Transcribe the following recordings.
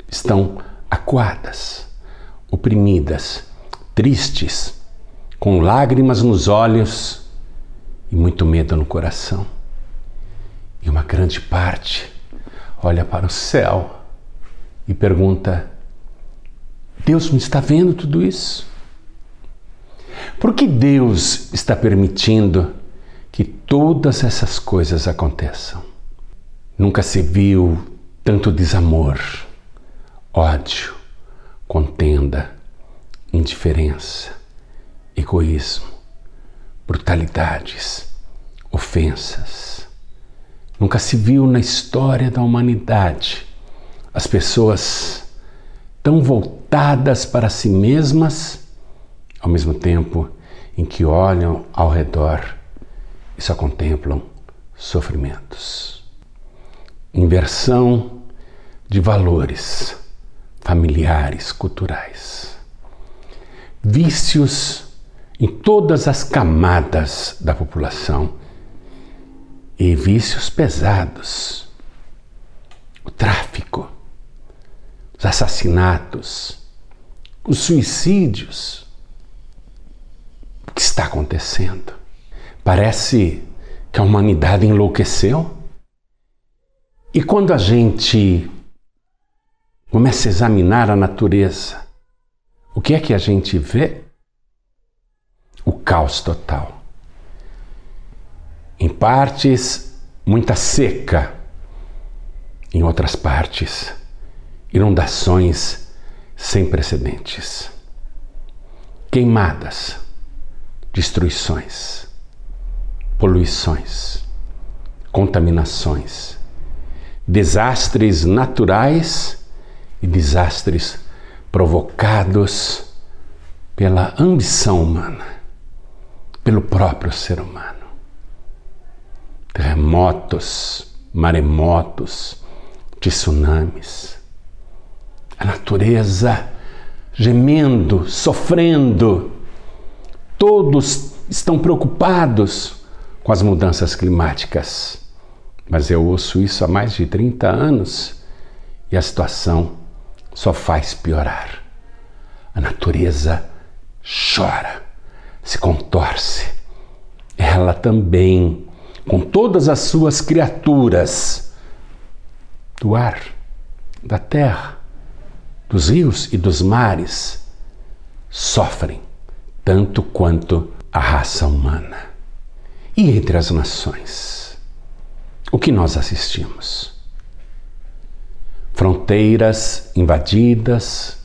estão acuadas, oprimidas, tristes, com lágrimas nos olhos e muito medo no coração. E uma grande parte olha para o céu e pergunta: Deus não está vendo tudo isso? Por que Deus está permitindo que todas essas coisas aconteçam? Nunca se viu tanto desamor, ódio, contenda, indiferença, egoísmo, brutalidades, ofensas. Nunca se viu na história da humanidade as pessoas tão voltadas para si mesmas, ao mesmo tempo em que olham ao redor e só contemplam sofrimentos. Inversão de valores familiares, culturais. Vícios em todas as camadas da população e vícios pesados. O tráfico, os assassinatos, os suicídios. O que está acontecendo? Parece que a humanidade enlouqueceu. E quando a gente começa a examinar a natureza, o que é que a gente vê? O caos total. Em partes, muita seca. Em outras partes, inundações sem precedentes. Queimadas, destruições, poluições, contaminações, desastres naturais e desastres provocados pela ambição humana, pelo próprio ser humano. Terremotos, maremotos, tsunamis. A natureza gemendo, sofrendo. Todos estão preocupados com as mudanças climáticas. Mas eu ouço isso há mais de 30 anos e a situação só faz piorar. A natureza chora, se contorce. Ela também, com todas as suas criaturas, do ar, da terra, dos rios e dos mares, sofrem tanto quanto a raça humana. E entre as nações, o que nós assistimos? Fronteiras invadidas,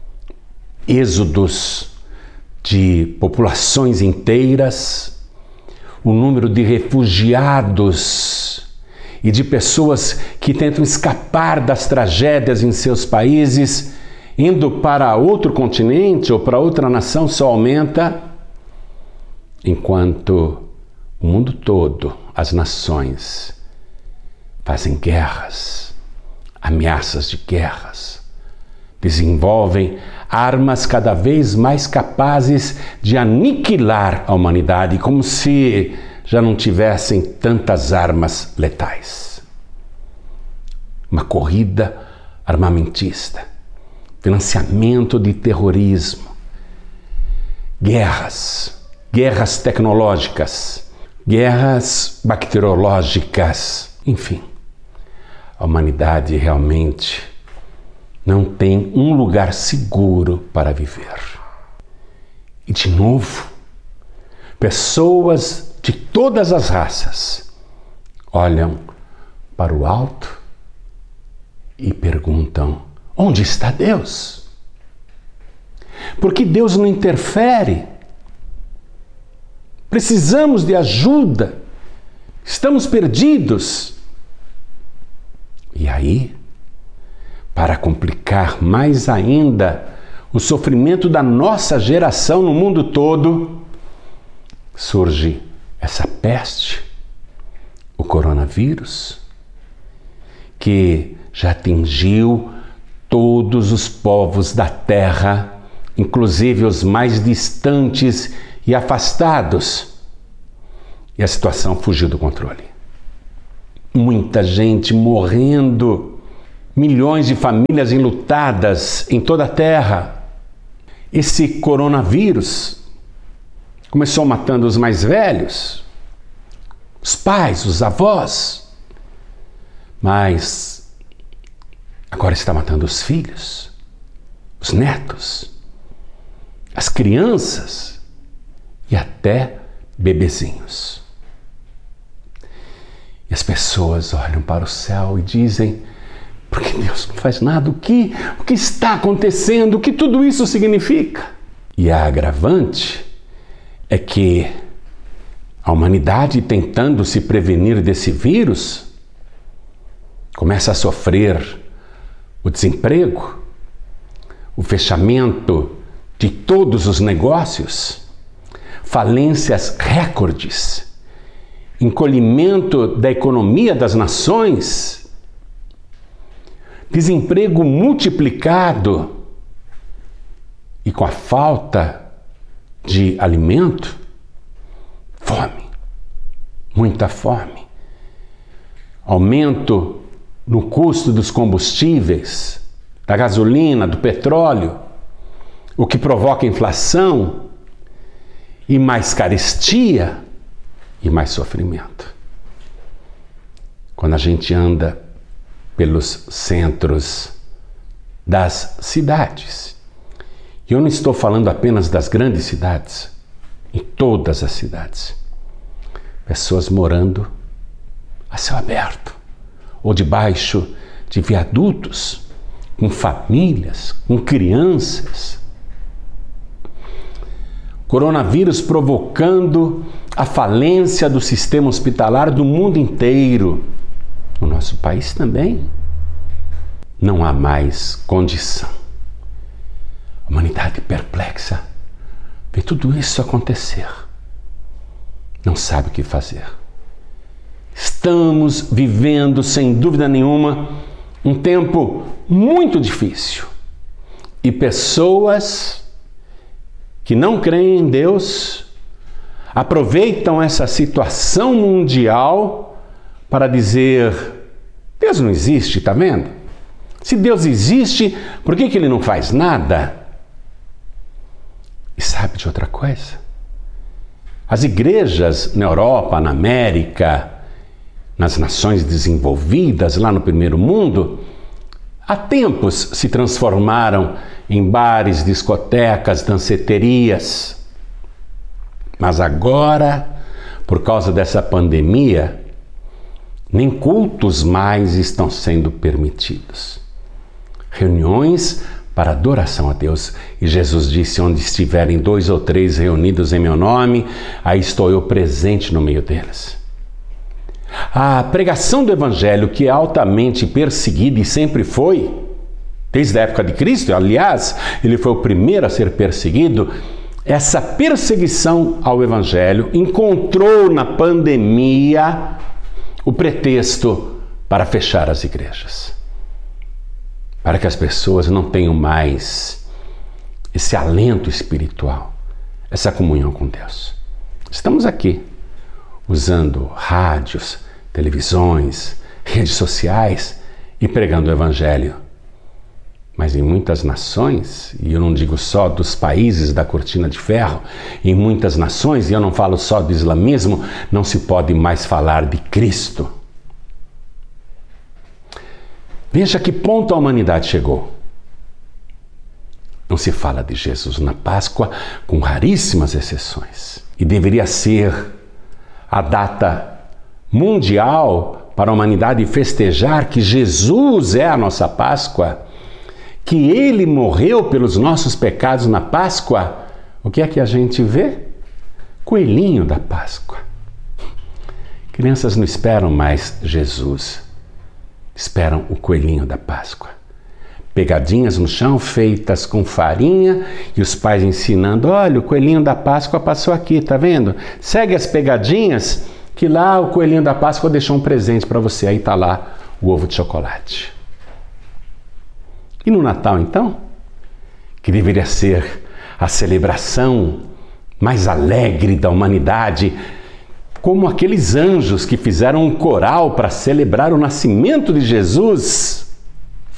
êxodos de populações inteiras, o número de refugiados e de pessoas que tentam escapar das tragédias em seus países, indo para outro continente ou para outra nação, só aumenta, enquanto o mundo todo, as nações, fazem guerras, ameaças de guerras, desenvolvem armas cada vez mais capazes de aniquilar a humanidade, como se já não tivessem tantas armas letais. Uma corrida armamentista, financiamento de terrorismo, guerras tecnológicas, guerras bacteriológicas, enfim. A humanidade realmente não tem um lugar seguro para viver. E de novo, pessoas de todas as raças olham para o alto e perguntam: onde está Deus? Por que Deus não interfere? Precisamos de ajuda. Estamos perdidos. E aí, para complicar mais ainda o sofrimento da nossa geração no mundo todo, surge essa peste, o coronavírus, que já atingiu todos os povos da Terra, inclusive os mais distantes e afastados. E a situação fugiu do controle. Muita gente morrendo milhões de famílias enlutadas em toda a terra. Esse coronavírus começou matando os mais velhos, os pais, os avós, mas agora está matando os filhos, os netos, as crianças e até bebezinhos. E as pessoas olham para o céu e dizem: por que Deus não faz nada? O que está acontecendo? O que tudo isso significa? E a agravante é que a humanidade, tentando se prevenir desse vírus, começa a sofrer o desemprego, o fechamento de todos os negócios, falências recordes, encolhimento da economia das nações, desemprego multiplicado e com a falta de alimento, fome, muita fome, aumento no custo dos combustíveis, da gasolina, do petróleo, o que provoca inflação e mais carestia e mais sofrimento. Quando a gente anda pelos centros das cidades, e eu não estou falando apenas das grandes cidades, em todas as cidades, pessoas morando a céu aberto, ou debaixo de viadutos, com famílias, com crianças. Coronavírus provocando a falência do sistema hospitalar do mundo inteiro. No nosso país também. Não há mais condição. A humanidade perplexa vê tudo isso acontecer. Não sabe o que fazer. Estamos vivendo, sem dúvida nenhuma, um tempo muito difícil. E pessoas que não creem em Deus aproveitam essa situação mundial para dizer: Deus não existe, tá vendo? Se Deus existe, por que Ele não faz nada? E sabe de outra coisa? As igrejas na Europa, na América, nas nações desenvolvidas, lá no primeiro mundo, há tempos se transformaram em bares, discotecas, danceterias. Mas agora, por causa dessa pandemia, nem cultos mais estão sendo permitidos. Reuniões para adoração a Deus. E Jesus disse: onde estiverem 2 ou 3 reunidos em meu nome, aí estou eu presente no meio deles. A pregação do Evangelho, que é altamente perseguida e sempre foi, desde a época de Cristo, aliás, ele foi o primeiro a ser perseguido. Essa perseguição ao Evangelho encontrou na pandemia o pretexto para fechar as igrejas, para que as pessoas não tenham mais esse alento espiritual, essa comunhão com Deus. Estamos aqui usando rádios, televisões, redes sociais e pregando o Evangelho. Mas em muitas nações, e eu não digo só dos países da cortina de ferro, em muitas nações, e eu não falo só do islamismo, não se pode mais falar de Cristo. Veja que ponto a humanidade chegou. Não se fala de Jesus na Páscoa, com raríssimas exceções. E deveria ser a data mundial para a humanidade festejar que Jesus é a nossa Páscoa, que Ele morreu pelos nossos pecados na Páscoa. O que é que a gente vê? Coelhinho da Páscoa. Crianças não esperam mais Jesus, esperam o coelhinho da Páscoa. Pegadinhas no chão feitas com farinha e os pais ensinando: olha, o coelhinho da Páscoa passou aqui, tá vendo? Segue as pegadinhas que lá o coelhinho da Páscoa deixou um presente para você. Aí tá lá o ovo de chocolate. E no Natal, então, que deveria ser a celebração mais alegre da humanidade, como aqueles anjos que fizeram um coral para celebrar o nascimento de Jesus,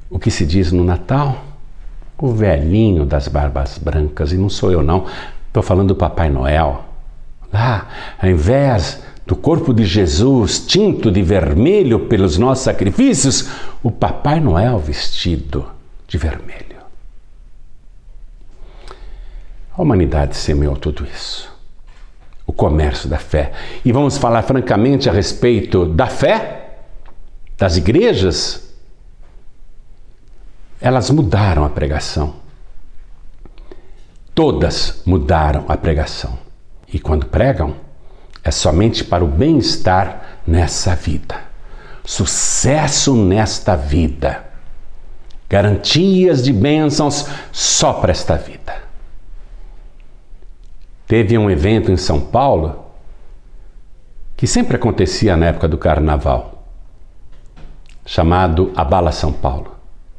o que se diz no Natal? O velhinho das barbas brancas, e não sou eu não, estou falando do Papai Noel. Lá, ao invés do corpo de Jesus tinto de vermelho pelos nossos sacrifícios, o Papai Noel vestido de vermelho. A humanidade semeou tudo isso. O comércio da fé. E vamos falar francamente a respeito da fé, das igrejas. Elas mudaram a pregação. Todas mudaram a pregação. E quando pregam, é somente para o bem-estar nessa vida. Sucesso nesta vida. Garantias de bênçãos só para esta vida. Teve um evento em São Paulo que sempre acontecia na época do carnaval, chamado Abala São Paulo.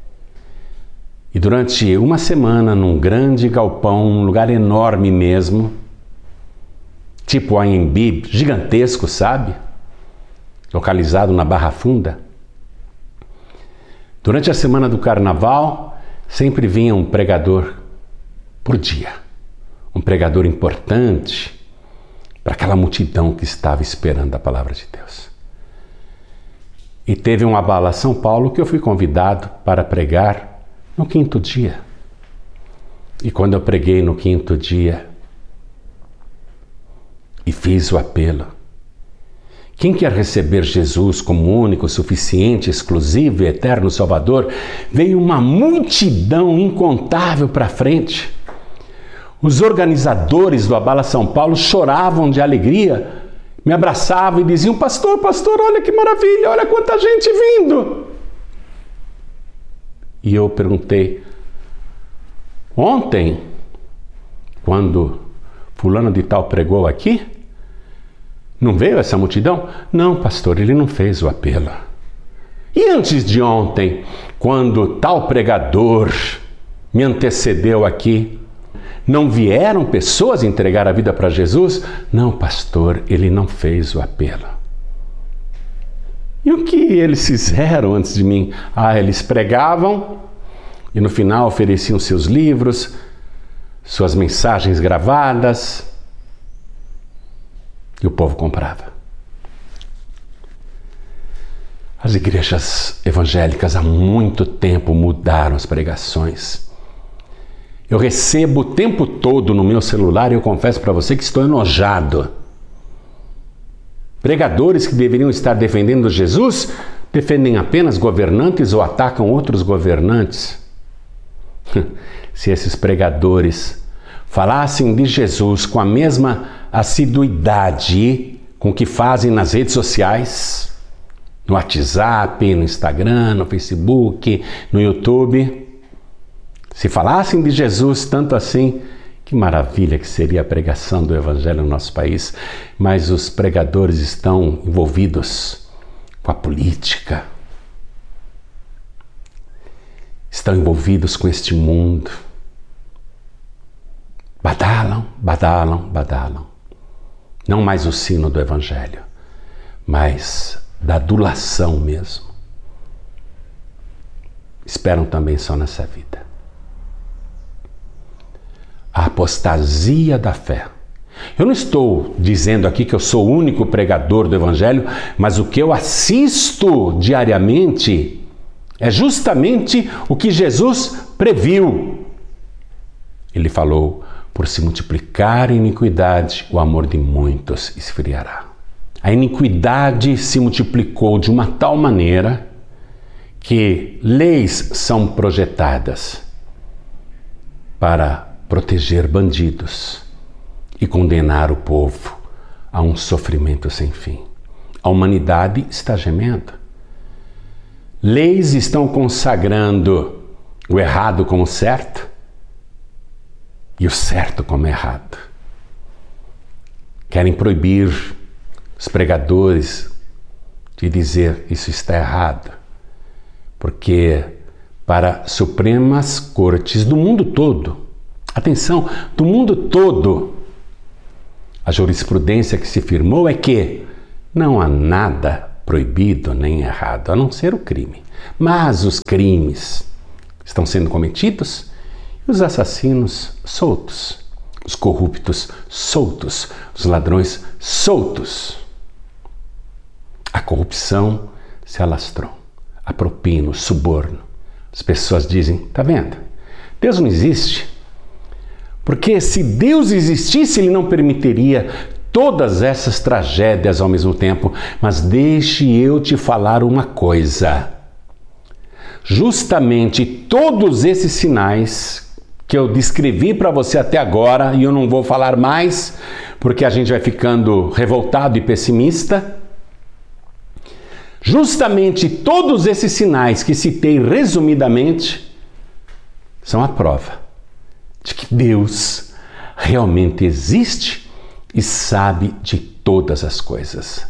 E durante uma semana, num grande galpão, um lugar enorme mesmo, tipo AMB, gigantesco, sabe? Localizado na Barra Funda. Durante a semana do carnaval, sempre vinha um pregador por dia. Um pregador importante para aquela multidão que estava esperando a palavra de Deus. E teve um Abala São Paulo que eu fui convidado para pregar no 5º dia. E quando eu preguei no 5º dia e fiz o apelo, quem quer receber Jesus como único, suficiente, exclusivo e eterno Salvador, veio uma multidão incontável para frente. Os organizadores do Abala São Paulo choravam de alegria, me abraçavam e diziam: pastor, olha que maravilha, olha quanta gente vindo. E eu perguntei: ontem, quando fulano de tal pregou aqui, não veio essa multidão? Não, pastor, ele não fez o apelo. E antes de ontem, quando tal pregador me antecedeu aqui, não vieram pessoas entregar a vida para Jesus? Não, pastor, ele não fez o apelo. E o que eles fizeram antes de mim? Eles pregavam e no final ofereciam seus livros, suas mensagens gravadas, e o povo comprava. As igrejas evangélicas há muito tempo mudaram as pregações. Eu recebo o tempo todo no meu celular e eu confesso para você que estou enojado. Pregadores que deveriam estar defendendo Jesus defendem apenas governantes ou atacam outros governantes. Se esses pregadores falassem de Jesus com a mesma assiduidade com que fazem nas redes sociais, no WhatsApp, no Instagram, no Facebook, no YouTube, se falassem de Jesus tanto assim, que maravilha que seria a pregação do Evangelho no nosso país. Mas os pregadores estão envolvidos com a política, estão envolvidos com este mundo. Badalam, badalam, badalam. Não mais o sino do Evangelho, mas da adulação mesmo. Esperam também só nessa vida. A apostasia da fé. Eu não estou dizendo aqui que eu sou o único pregador do Evangelho, mas o que eu assisto diariamente é justamente o que Jesus previu. Ele falou: por se multiplicar a iniquidade, o amor de muitos esfriará. A iniquidade se multiplicou de uma tal maneira que leis são projetadas para proteger bandidos e condenar o povo a um sofrimento sem fim. A humanidade está gemendo. Leis estão consagrando o errado como certo e o certo como errado. Querem proibir os pregadores de dizer isso está errado, porque para supremas cortes do mundo todo, atenção, do mundo todo, a jurisprudência que se firmou é que não há nada proibido nem errado, a não ser o crime. Mas os crimes estão sendo cometidos e os assassinos soltos, os corruptos soltos, os ladrões soltos. A corrupção se alastrou, a propina, o suborno. As pessoas dizem, tá vendo? Deus não existe. Porque se Deus existisse, Ele não permitiria todas essas tragédias ao mesmo tempo. Mas deixe eu te falar uma coisa. Justamente todos esses sinais que eu descrevi para você até agora, e eu não vou falar mais, porque a gente vai ficando revoltado e pessimista. Justamente todos esses sinais que citei resumidamente são a prova de que Deus realmente existe e sabe de todas as coisas.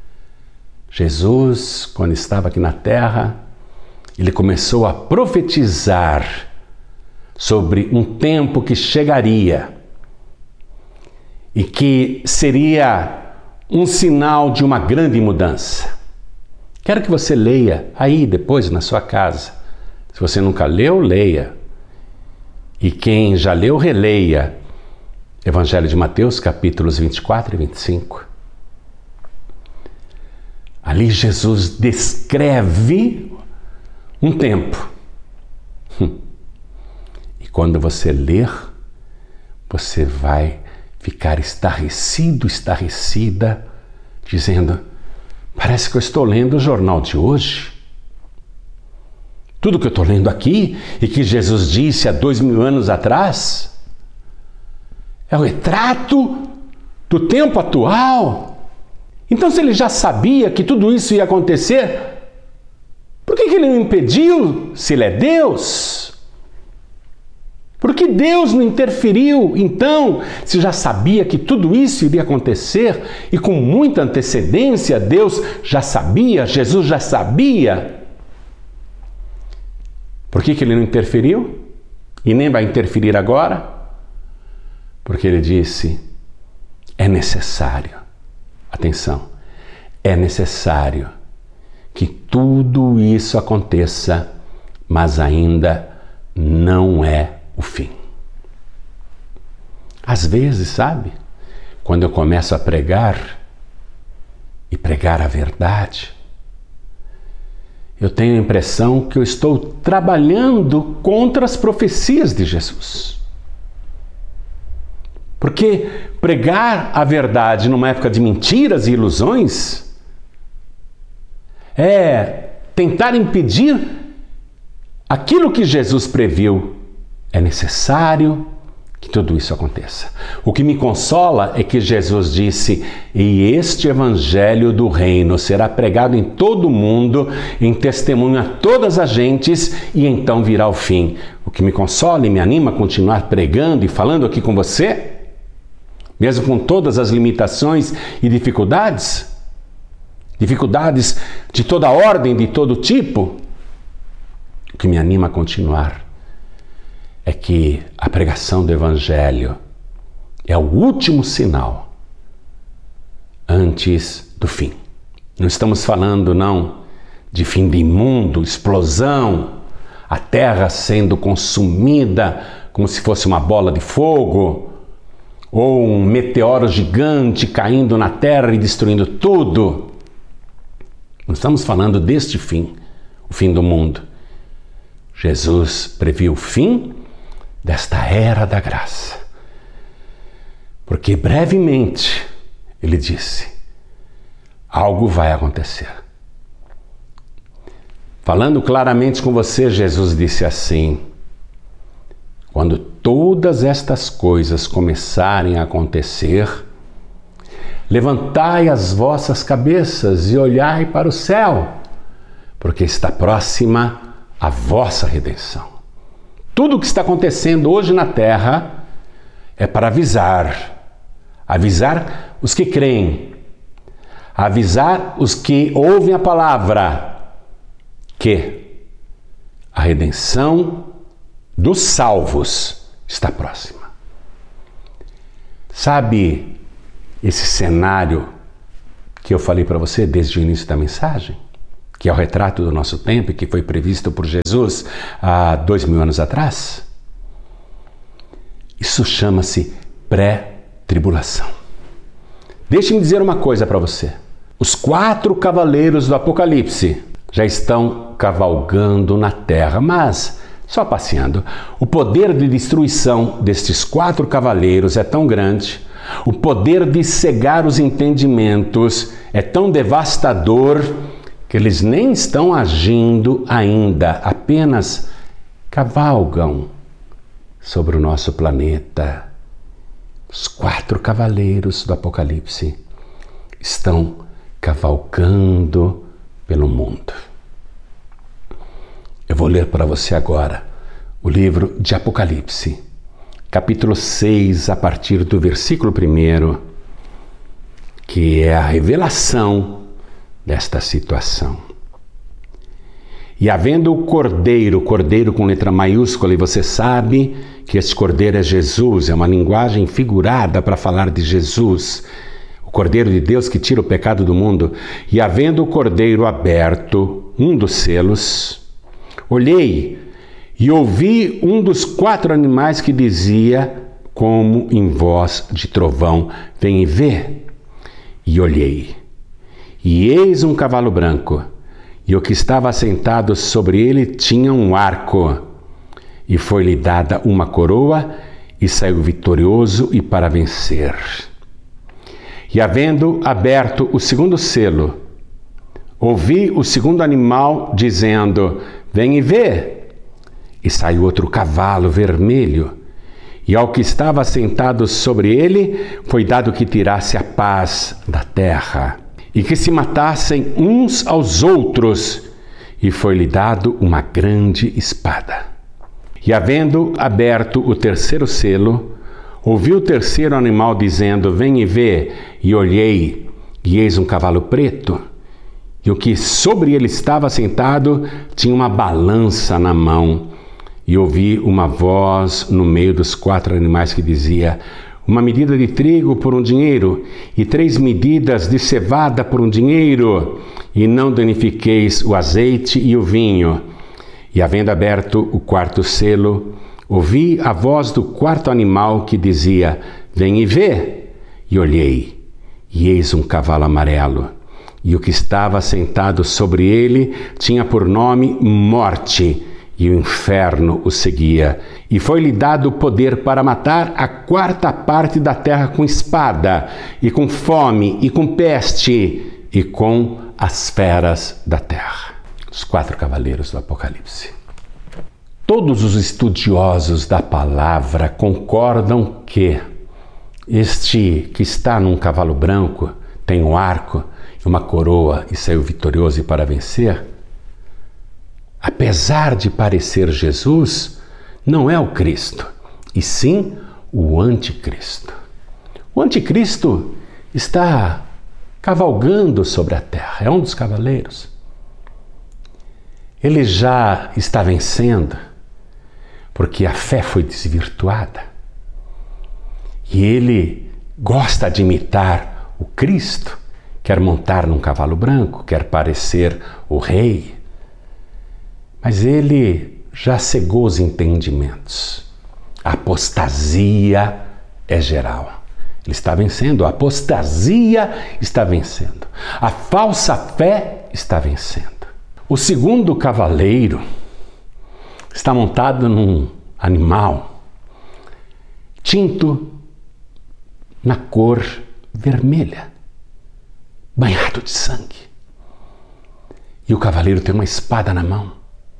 Jesus, quando estava aqui na terra, ele começou a profetizar sobre um tempo que chegaria e que seria um sinal de uma grande mudança. Quero que você leia aí depois na sua casa. Se você nunca leu, leia. E quem já leu, releia. Evangelho de Mateus, capítulos 24 e 25. Ali Jesus descreve um tempo. E quando você ler, você vai ficar estarrecido, estarrecida, dizendo, parece que eu estou lendo o jornal de hoje. Tudo que eu estou lendo aqui e que Jesus disse há 2000 anos atrás é o retrato do tempo atual. Então, se ele já sabia que tudo isso ia acontecer, por que ele não impediu, se ele é Deus? Por que Deus não interferiu, então, se já sabia que tudo isso iria acontecer e com muita antecedência Deus já sabia, Jesus já sabia? Por que ele não interferiu? E nem vai interferir agora? Porque ele disse, é necessário, atenção, é necessário que tudo isso aconteça, mas ainda não é o fim. Às vezes, sabe, quando eu começo a pregar, e pregar a verdade, eu tenho a impressão que eu estou trabalhando contra as profecias de Jesus. Porque pregar a verdade numa época de mentiras e ilusões é tentar impedir aquilo que Jesus previu. É necessário que tudo isso aconteça. O que me consola é que Jesus disse, e este evangelho do reino será pregado em todo o mundo, em testemunho a todas as gentes, e então virá o fim. O que me consola e me anima a continuar pregando e falando aqui com você, mesmo com todas as limitações e dificuldades de toda ordem, de todo tipo, o que me anima a continuar é que a pregação do Evangelho é o último sinal antes do fim. Não estamos falando, não, de fim de mundo, explosão, a terra sendo consumida como se fosse uma bola de fogo, ou um meteoro gigante caindo na terra e destruindo tudo. Não estamos falando deste fim, o fim do mundo. Jesus previu o fim desta era da graça. Porque brevemente, ele disse, algo vai acontecer. Falando claramente com você, Jesus disse assim, quando todas estas coisas começarem a acontecer, levantai as vossas cabeças e olhai para o céu, porque está próxima a vossa redenção. Tudo o que está acontecendo hoje na terra é para avisar os que creem, avisar os que ouvem a palavra, que a redenção dos salvos está próxima. Sabe esse cenário que eu falei para você desde o início da mensagem, que é o retrato do nosso tempo e que foi previsto por Jesus há 2000 anos atrás? Isso chama-se pré-tribulação. Deixe-me dizer uma coisa para você. Os 4 cavaleiros do Apocalipse já estão cavalgando na terra, mas só passeando. O poder de destruição destes 4 cavaleiros é tão grande, o poder de cegar os entendimentos é tão devastador, que eles nem estão agindo ainda, apenas cavalgam sobre o nosso planeta. Os 4 cavaleiros do Apocalipse estão cavalgando pelo mundo. Eu vou ler para você agora o livro de Apocalipse, capítulo 6, a partir do versículo 1, que é a revelação desta situação. E havendo o cordeiro com letra maiúscula, e você sabe que esse cordeiro é Jesus, é uma linguagem figurada para falar de Jesus, o Cordeiro de Deus que tira o pecado do mundo. E havendo o cordeiro aberto, um dos selos, olhei e ouvi um dos 4 animais que dizia, como em voz de trovão: vem e vê. E olhei, e eis um cavalo branco, e o que estava sentado sobre ele tinha um arco, e foi-lhe dada uma coroa, e saiu vitorioso e para vencer. E havendo aberto o segundo selo, ouvi o segundo animal dizendo: vem e vê. E saiu outro cavalo vermelho, e ao que estava sentado sobre ele foi dado que tirasse a paz da terra, e que se matassem uns aos outros, e foi-lhe dado uma grande espada. E havendo aberto o terceiro selo, ouvi o terceiro animal dizendo: vem e vê. E olhei, e eis um cavalo preto, e o que sobre ele estava sentado tinha uma balança na mão. E ouvi uma voz no meio dos 4 animais que dizia: uma medida de trigo por um dinheiro, e 3 medidas de cevada por um dinheiro, e não danifiqueis o azeite e o vinho. E havendo aberto o 4º selo, ouvi a voz do 4º animal que dizia: vem e vê. E olhei, e eis um cavalo amarelo, e o que estava sentado sobre ele tinha por nome Morte, e o inferno o seguia. E foi-lhe dado o poder para matar a 4ª parte da terra com espada, e com fome, e com peste, e com as feras da terra. Os 4 cavaleiros do Apocalipse. Todos os estudiosos da palavra concordam que este que está num cavalo branco, tem um arco e uma coroa e saiu vitorioso e para vencer, apesar de parecer Jesus, não é o Cristo, e sim o anticristo. O anticristo está cavalgando sobre a terra, é um dos cavaleiros. Ele já está vencendo, porque a fé foi desvirtuada. E ele gosta de imitar o Cristo, quer montar num cavalo branco, quer parecer o rei. Mas ele já cegou os entendimentos. A apostasia é geral. Ele está vencendo, a apostasia está vencendo. A falsa fé está vencendo. O segundo cavaleiro está montado num animal tinto na cor vermelha, banhado de sangue. E o cavaleiro tem uma espada na mão.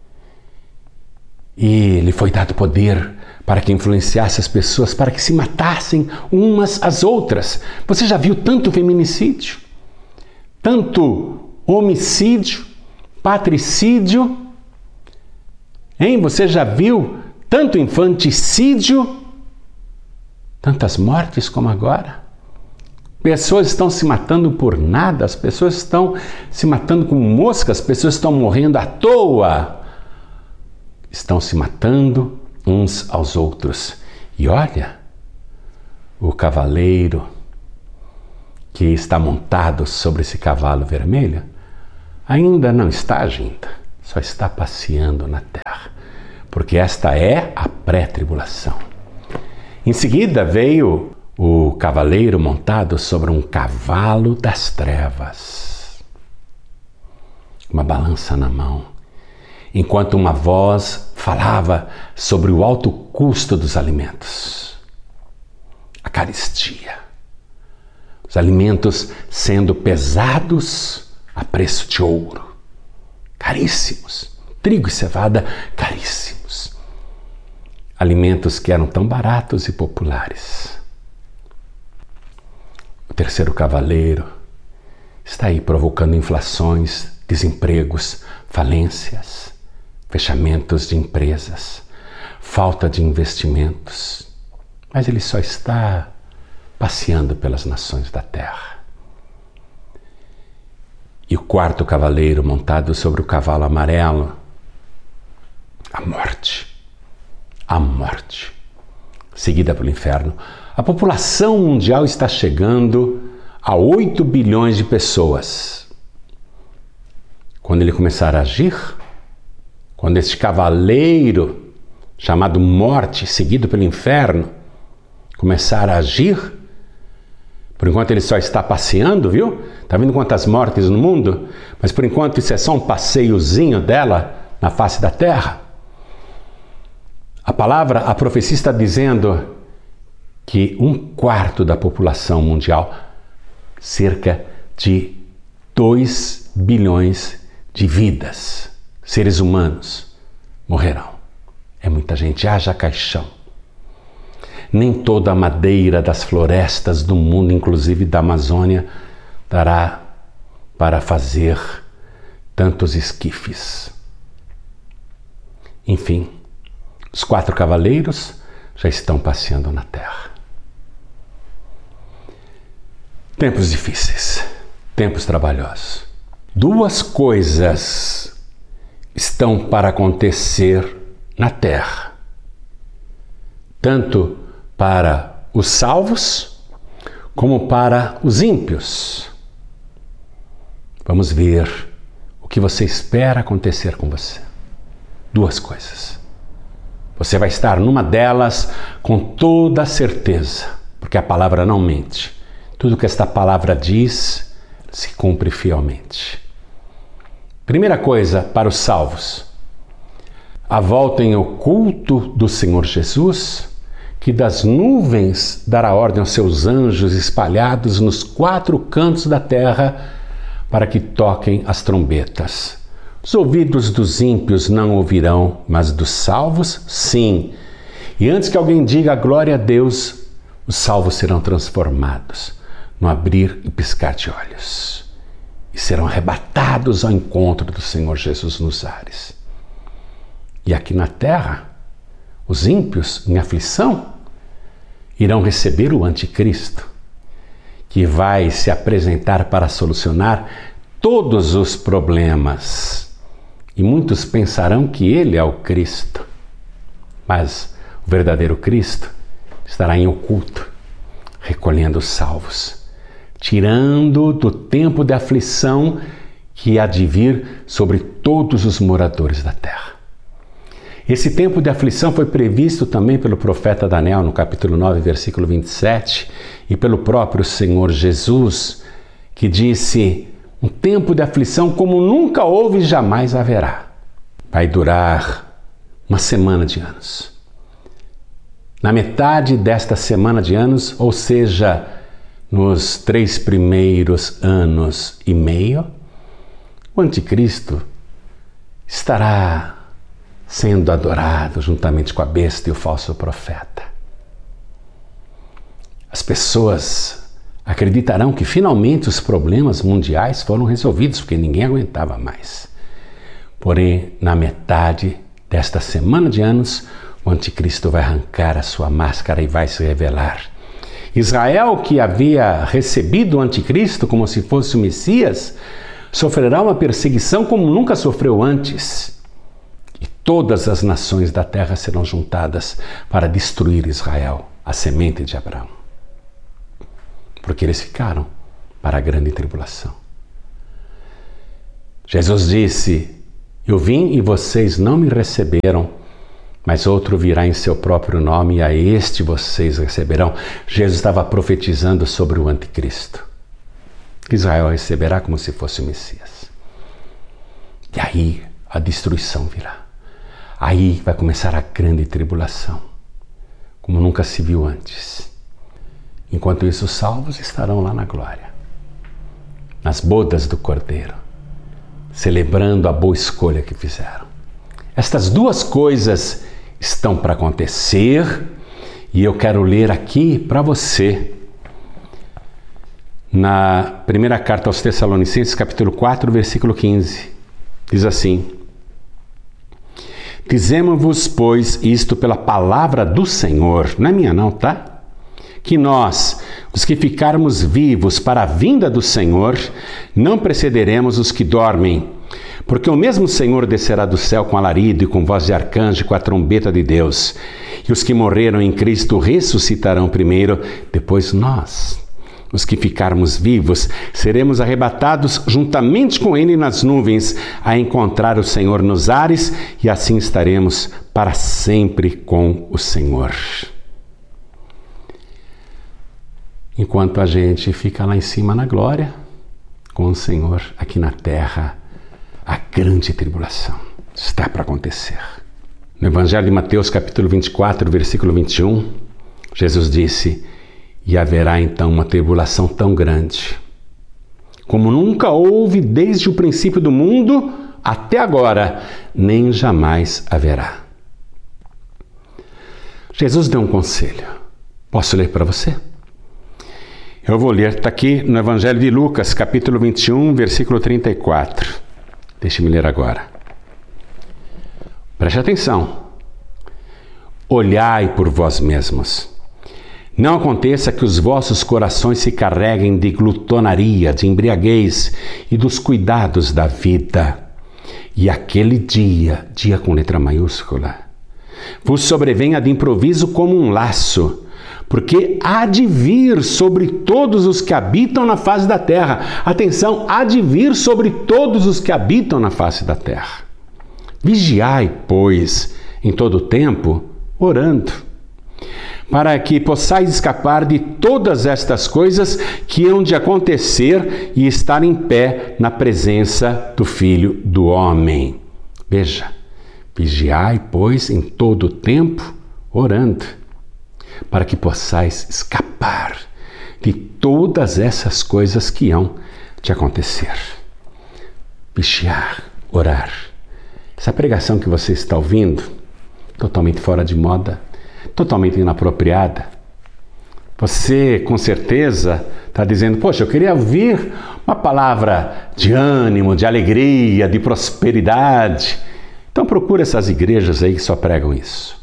E lhe foi dado poder para que influenciasse as pessoas, para que se matassem umas às outras. Você já viu tanto feminicídio, tanto homicídio, patricídio? Hein? Você já viu tanto infanticídio, tantas mortes como agora? Pessoas estão se matando por nada, as pessoas estão se matando como moscas, as pessoas estão morrendo à toa. Estão se matando uns aos outros. E olha, o cavaleiro que está montado sobre esse cavalo vermelho, ainda não está agindo, só está passeando na terra, porque esta é a pré-tribulação. Em seguida veio o cavaleiro montado sobre um cavalo das trevas, uma balança na mão, enquanto uma voz falava sobre o alto custo dos alimentos, a carestia, os alimentos sendo pesados a preço de ouro, caríssimos, trigo e cevada caríssimos, alimentos que eram tão baratos e populares. O terceiro cavaleiro está aí provocando inflações, desempregos, falências, fechamentos de empresas, falta de investimentos, mas ele só está passeando pelas nações da terra. E o quarto cavaleiro montado sobre o cavalo amarelo, a morte, seguida pelo inferno. A população mundial está chegando a 8 bilhões de pessoas. Quando ele começar a agir, quando este cavaleiro chamado morte, seguido pelo inferno, começar a agir, por enquanto ele só está passeando, viu? Está vendo quantas mortes no mundo? Mas por enquanto isso é só um passeiozinho dela na face da terra. A profecia está dizendo que 1/4 da população mundial, cerca de 2 bilhões de vidas, seres humanos, morrerão. É muita gente, haja caixão. Nem toda a madeira das florestas do mundo, inclusive da Amazônia, dará para fazer tantos esquifes. Enfim, os 4 cavaleiros já estão passeando na terra. Tempos difíceis, tempos trabalhosos. 2 coisas estão para acontecer na terra, tanto para os salvos como para os ímpios. Vamos ver o que você espera acontecer com você. 2 coisas. Você vai estar numa delas com toda a certeza, porque a palavra não mente. Tudo que esta palavra diz se cumpre fielmente. Primeira coisa para os salvos: a volta em oculto do Senhor Jesus, que das nuvens dará ordem aos seus anjos espalhados nos 4 cantos da terra para que toquem as trombetas. Os ouvidos dos ímpios não ouvirão, mas dos salvos, sim. E antes que alguém diga glória a Deus, os salvos serão transformados no abrir e piscar de olhos e serão arrebatados ao encontro do Senhor Jesus nos ares. E aqui na terra, os ímpios em aflição irão receber o anticristo, que vai se apresentar para solucionar todos os problemas. E muitos pensarão que ele é o Cristo, mas o verdadeiro Cristo estará em oculto, recolhendo os salvos, tirando do tempo de aflição que há de vir sobre todos os moradores da terra. Esse tempo de aflição foi previsto também pelo profeta Daniel no capítulo 9, versículo 27, e pelo próprio Senhor Jesus, que disse: um tempo de aflição como nunca houve e jamais haverá. Vai durar uma semana de anos. Na metade desta semana de anos, ou seja, nos 3 primeiros anos e meio, o anticristo estará sendo adorado juntamente com a besta e o falso profeta. As pessoas acreditarão que finalmente os problemas mundiais foram resolvidos, porque ninguém aguentava mais. Porém, na metade desta semana de anos, o anticristo vai arrancar a sua máscara e vai se revelar. Israel, que havia recebido o anticristo como se fosse o Messias, sofrerá uma perseguição como nunca sofreu antes. E todas as nações da terra serão juntadas para destruir Israel, a semente de Abraão. Porque eles ficaram para a grande tribulação. Jesus disse: eu vim e vocês não me receberam, mas outro virá em seu próprio nome e a este vocês receberão. Jesus estava profetizando sobre o anticristo. Israel receberá como se fosse o Messias. E aí a destruição virá. Aí vai começar a grande tribulação, como nunca se viu antes. Enquanto isso, os salvos estarão lá na glória, nas bodas do Cordeiro, celebrando a boa escolha que fizeram. Estas duas coisas estão para acontecer e eu quero ler aqui para você na primeira carta aos Tessalonicenses, capítulo 4, versículo 15. Diz assim: dizemos-vos, pois, isto pela palavra do Senhor, não é minha não, tá? Que nós, os que ficarmos vivos para a vinda do Senhor, não precederemos os que dormem. Porque o mesmo Senhor descerá do céu com alarido e com voz de arcanjo e com a trombeta de Deus. E os que morreram em Cristo ressuscitarão primeiro, depois nós, os que ficarmos vivos, seremos arrebatados juntamente com Ele nas nuvens, a encontrar o Senhor nos ares, e assim estaremos para sempre com o Senhor. Enquanto a gente fica lá em cima na glória, com o Senhor aqui na terra, a grande tribulação está para acontecer. No Evangelho de Mateus, capítulo 24, versículo 21, Jesus disse: e haverá então uma tribulação tão grande, como nunca houve desde o princípio do mundo até agora, nem jamais haverá. Jesus deu um conselho. Posso ler para você? Eu vou ler, está aqui no Evangelho de Lucas, capítulo 21, versículo 34. Deixe-me ler agora. Preste atenção. Olhai por vós mesmos. Não aconteça que os vossos corações se carreguem de glutonaria, de embriaguez e dos cuidados da vida. E aquele dia com letra maiúscula, vos sobrevenha de improviso como um laço, porque há de vir sobre todos os que habitam na face da terra. Atenção, há de vir sobre todos os que habitam na face da terra. Vigiai, pois, em todo o tempo, orando, para que possais escapar de todas estas coisas que hão de acontecer e estar em pé na presença do Filho do Homem. Veja, vigiai, pois, em todo o tempo, orando, para que possais escapar de todas essas coisas que hão de acontecer. Vigiar, orar. Essa pregação que você está ouvindo, totalmente fora de moda, totalmente inapropriada. Você, com certeza, está dizendo: poxa, eu queria ouvir uma palavra de ânimo, de alegria, de prosperidade. Então procura essas igrejas aí que só pregam isso.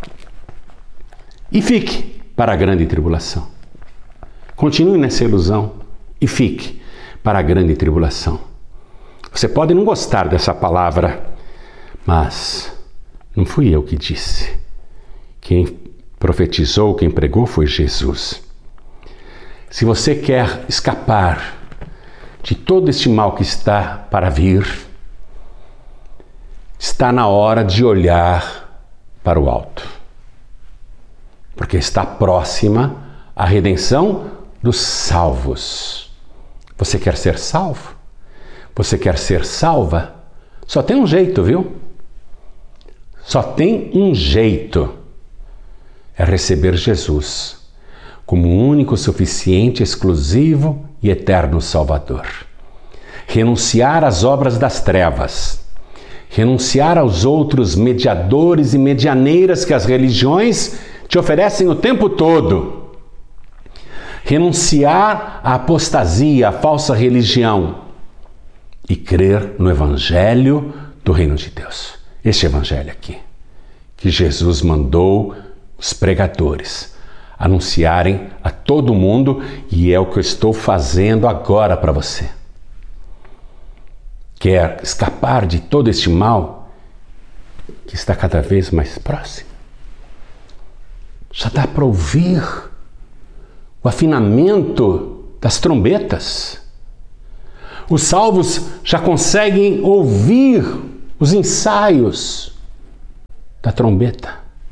E fique para a grande tribulação. Continue nessa ilusão e fique para a grande tribulação. Você pode não gostar dessa palavra, mas não fui eu que disse. Quem profetizou, quem pregou foi Jesus. Se você quer escapar de todo este mal que está para vir, está na hora de olhar para o alto. Porque está próxima a redenção dos salvos. Você quer ser salvo? Você quer ser salva? Só tem um jeito, viu? Só tem um jeito. É receber Jesus como o único, suficiente, exclusivo e eterno Salvador. Renunciar às obras das trevas. Renunciar aos outros mediadores e medianeiras que as religiões te oferecem o tempo todo. Renunciar à apostasia, à falsa religião e crer no Evangelho do Reino de Deus. Este Evangelho aqui, que Jesus mandou os pregadores anunciarem a todo mundo, e é o que eu estou fazendo agora para você. Quer escapar de todo este mal que está cada vez mais próximo? Já dá para ouvir o afinamento das trombetas. Os salvos já conseguem ouvir os ensaios da trombeta.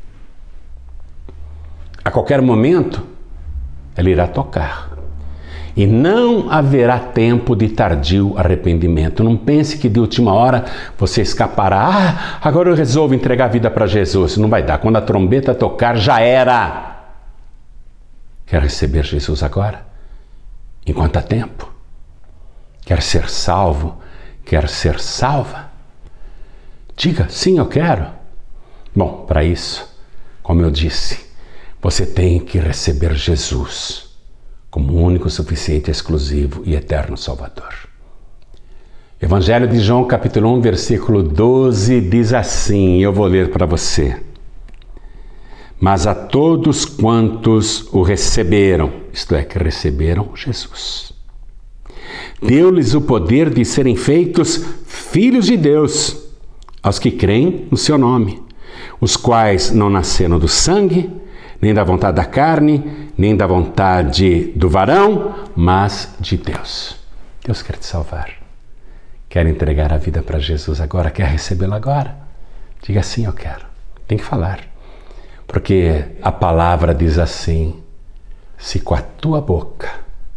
A qualquer momento, ela irá tocar. E não haverá tempo de tardio arrependimento. Não pense que de última hora você escapará. Agora eu resolvo entregar a vida para Jesus. Não vai dar. Quando a trombeta tocar, já era. Quer receber Jesus agora? Enquanto há tempo. Quer ser salvo? Quer ser salva? Diga, sim, eu quero. Bom, para isso, como eu disse, você tem que receber Jesus como único, suficiente, exclusivo e eterno Salvador. Evangelho de João, capítulo 1, versículo 12, diz assim, eu vou ler para você. Mas a todos quantos o receberam, isto é, que receberam Jesus, deu-lhes o poder de serem feitos filhos de Deus, aos que creem no seu nome, os quais não nasceram do sangue, nem da vontade da carne, nem da vontade do varão, mas de Deus. Deus quer te salvar. Quer entregar a vida para Jesus agora? Quer recebê-lo agora? Diga sim, eu quero. Tem que falar. Porque a palavra diz assim, se com a tua boca,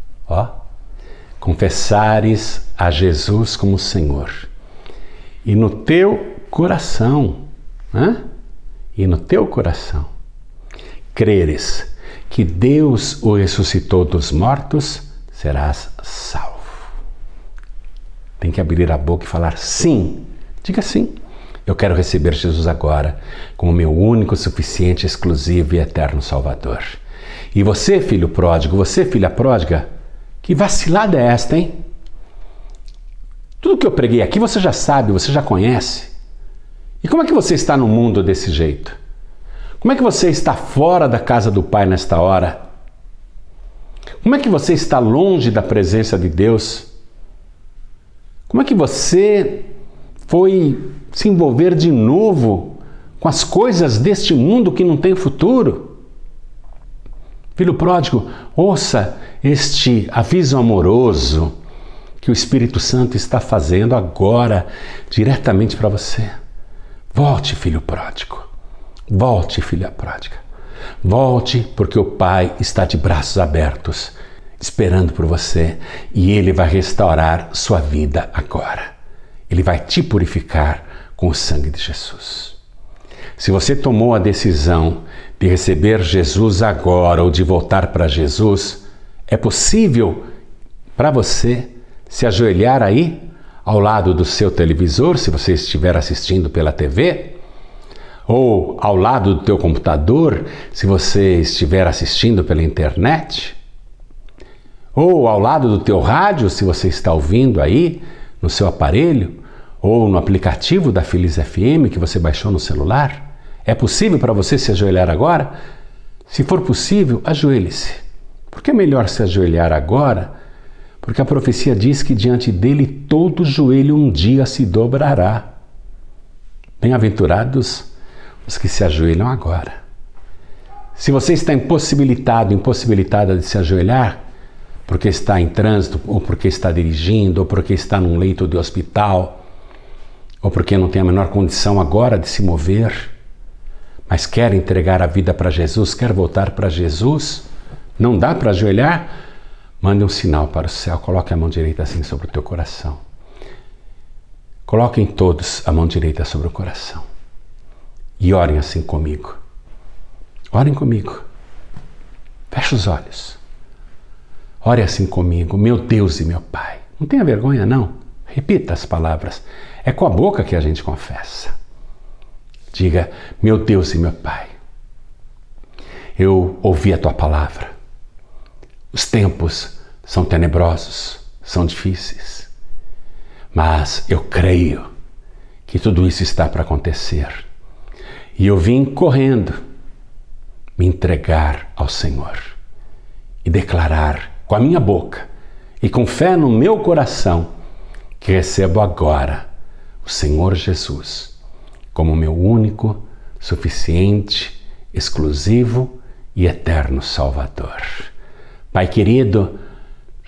confessares a Jesus como Senhor, e no teu coração, creres que Deus o ressuscitou dos mortos, serás salvo. Tem que abrir a boca e falar sim. Diga sim. Eu quero receber Jesus agora como meu único, suficiente, exclusivo e eterno Salvador. E você, filho pródigo, você, filha pródiga, que vacilada é esta, hein? Tudo que eu preguei aqui você já sabe, você já conhece. E como é que você está no mundo desse jeito? Como é que você está fora da casa do Pai nesta hora? Como é que você está longe da presença de Deus? Como é que você foi se envolver de novo com as coisas deste mundo que não tem futuro? Filho pródigo, ouça este aviso amoroso que o Espírito Santo está fazendo agora, diretamente para você. Volte, filho pródigo. Volte, filha pródiga. Volte, porque o Pai está de braços abertos, esperando por você, e Ele vai restaurar sua vida agora. Ele vai te purificar com o sangue de Jesus. Se você tomou a decisão de receber Jesus agora ou de voltar para Jesus, é possível para você se ajoelhar aí, ao lado do seu televisor, se você estiver assistindo pela TV, ou ao lado do teu computador, se você estiver assistindo pela internet, ou ao lado do teu rádio, se você está ouvindo aí no seu aparelho, ou no aplicativo da Feliz FM que você baixou no celular. É possível para você se ajoelhar agora? Se for possível, ajoelhe-se. Por que é melhor se ajoelhar agora? Porque a profecia diz que diante dele todo joelho um dia se dobrará. Bem-aventurados os que se ajoelham agora. Se você está impossibilitada de se ajoelhar, porque está em trânsito, ou porque está dirigindo, ou porque está num leito de hospital, ou porque não tem a menor condição agora de se mover, mas quer entregar a vida para Jesus, quer voltar para Jesus, não dá para ajoelhar? Mande um sinal para o céu, coloque a mão direita assim sobre o teu coração. Coloquem todos a mão direita sobre o coração. E orem assim comigo. Orem comigo. Feche os olhos. Ore assim comigo. Meu Deus e meu Pai. Não tenha vergonha, não. Repita as palavras. É com a boca que a gente confessa. Diga, meu Deus e meu Pai. Eu ouvi a Tua palavra. Os tempos são tenebrosos, são difíceis. Mas eu creio que tudo isso está para acontecer. E eu vim correndo me entregar ao Senhor e declarar com a minha boca e com fé no meu coração que recebo agora o Senhor Jesus como meu único, suficiente, exclusivo e eterno Salvador. Pai querido,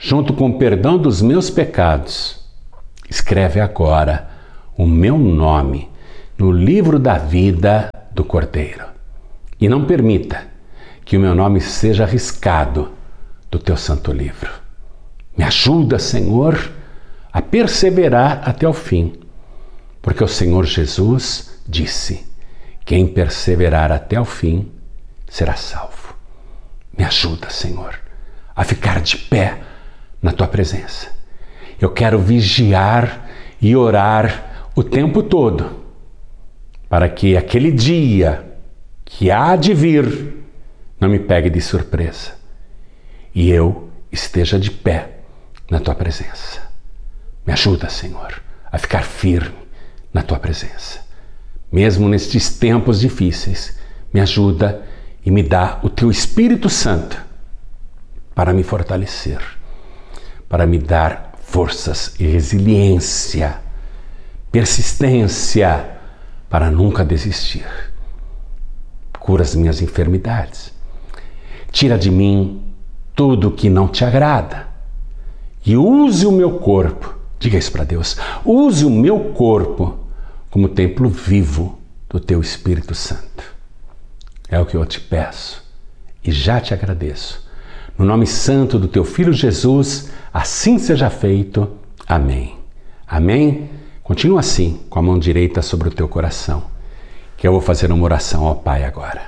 junto com o perdão dos meus pecados, escreve agora o meu nome no livro da vida do Cordeiro. E não permita que o meu nome seja arriscado do teu santo livro. Me ajuda, Senhor, a perseverar até o fim, porque o Senhor Jesus disse: quem perseverar até o fim será salvo. Me ajuda, Senhor, a ficar de pé na tua presença. Eu quero vigiar e orar o tempo todo, para que aquele dia que há de vir não me pegue de surpresa e eu esteja de pé na tua presença. Me ajuda, Senhor, a ficar firme na tua presença. Mesmo nestes tempos difíceis, me ajuda e me dá o teu Espírito Santo para me fortalecer, para me dar forças e resiliência, persistência, para nunca desistir. Cura as minhas enfermidades. Tira de mim tudo que não te agrada. E use o meu corpo, diga isso para Deus, use o meu corpo como templo vivo do teu Espírito Santo. É o que eu te peço e já te agradeço. No nome santo do teu Filho Jesus, assim seja feito. Amém. Amém? Continua assim, com a mão direita sobre o teu coração, que eu vou fazer uma oração ao Pai agora.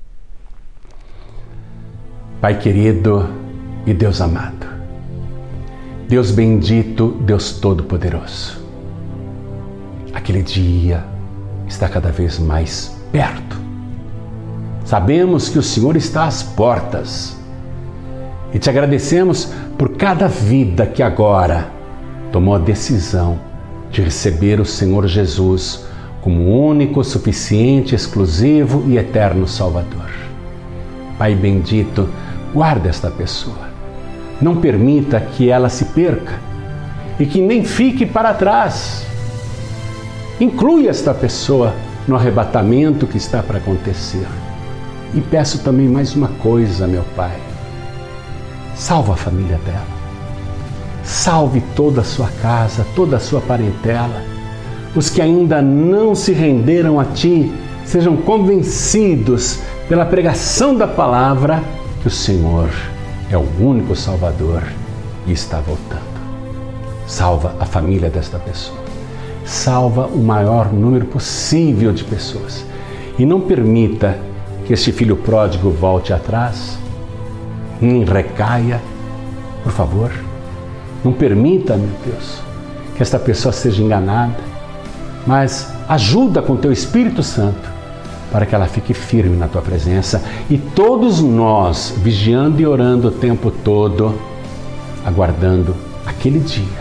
Pai querido e Deus amado, Deus bendito, Deus todo-poderoso, aquele dia está cada vez mais perto. Sabemos que o Senhor está às portas e te agradecemos por cada vida que agora tomou a decisão de receber o Senhor Jesus como único, suficiente, exclusivo e eterno Salvador. Pai bendito, guarda esta pessoa. Não permita que ela se perca e que nem fique para trás. Inclui esta pessoa no arrebatamento que está para acontecer. E peço também mais uma coisa, meu Pai. Salva a família dela. Salve toda a sua casa, toda a sua parentela. Os que ainda não se renderam a Ti, sejam convencidos pela pregação da palavra que o Senhor é o único Salvador e está voltando. Salva a família desta pessoa. Salva o maior número possível de pessoas. E não permita que este filho pródigo volte atrás, nem recaia. Por favor, não permita, meu Deus, que esta pessoa seja enganada, mas ajuda com teu Espírito Santo para que ela fique firme na tua presença e todos nós vigiando e orando o tempo todo, aguardando aquele dia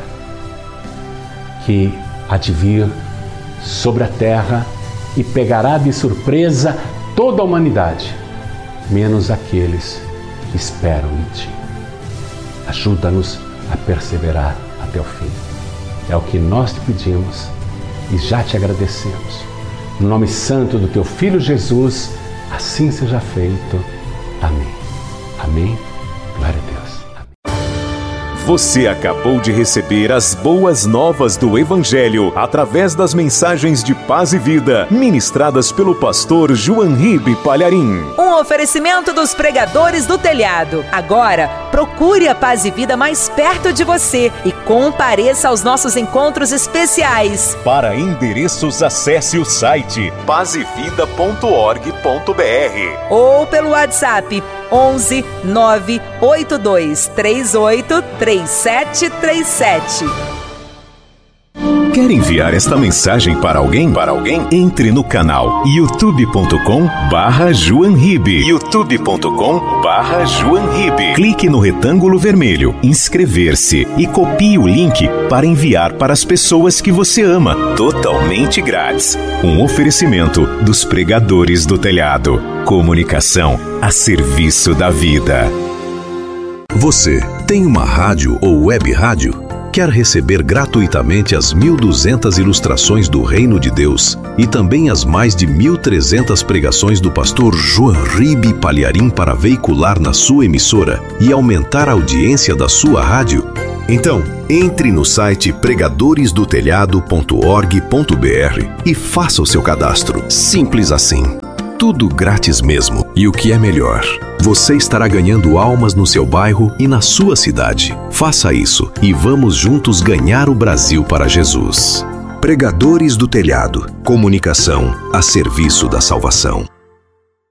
que há de vir sobre a terra e pegará de surpresa toda a humanidade, menos aqueles que esperam em Ti. Ajuda-nos a perseverar até o fim. É o que nós te pedimos e já te agradecemos. No nome santo do teu Filho Jesus, assim seja feito. Amém. Amém. Glória a Deus. Você acabou de receber as boas novas do Evangelho através das mensagens de paz e vida ministradas pelo pastor João Ribe Palharim. Um oferecimento dos pregadores do telhado. Agora, procure a Paz e Vida mais perto de você e compareça aos nossos encontros especiais. Para endereços, acesse o site pazevida.org.br ou pelo WhatsApp 11 982 38 3737. Quer enviar esta mensagem para alguém? Entre no canal youtube.com/JoãoRibe. youtube.com/JoãoRibe. Clique no retângulo vermelho, inscrever-se e copie o link para enviar para as pessoas que você ama, totalmente grátis. Um oferecimento dos pregadores do telhado. Comunicação a serviço da vida. Você tem uma rádio ou web rádio? Quer receber gratuitamente as 1.200 ilustrações do Reino de Deus e também as mais de 1.300 pregações do pastor João Ribe Palharim para veicular na sua emissora e aumentar a audiência da sua rádio? Então, entre no site pregadoresdotelhado.org.br e faça o seu cadastro. Simples assim. Tudo grátis mesmo. E o que é melhor, você estará ganhando almas no seu bairro e na sua cidade. Faça isso e vamos juntos ganhar o Brasil para Jesus. Pregadores do Telhado. Comunicação a serviço da salvação.